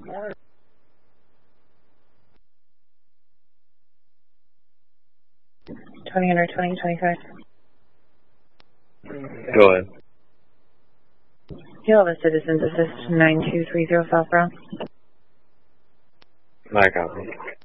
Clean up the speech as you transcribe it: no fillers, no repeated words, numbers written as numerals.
20 under 20, 25. Go ahead. You have a Citizens Assist 9230 South Brown. I copy.